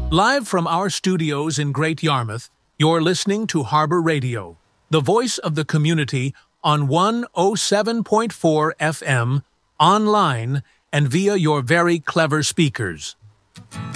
Live from our studios in Great Yarmouth, you're listening to Harbor Radio, the voice of the community on 107.4 FM, online, and via your very clever speakers.